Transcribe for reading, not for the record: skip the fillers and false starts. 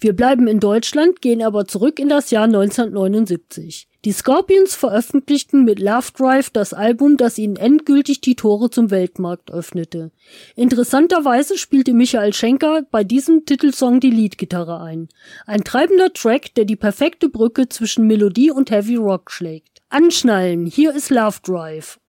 Wir bleiben in Deutschland, gehen aber zurück in das Jahr 1979. Die Scorpions veröffentlichten mit Love Drive das Album, das ihnen endgültig die Tore zum Weltmarkt öffnete. Interessanterweise spielte Michael Schenker bei diesem Titelsong die Leadgitarre ein. Ein treibender Track, der die perfekte Brücke zwischen Melodie und Heavy Rock schlägt. Anschnallen, hier ist Love Drive.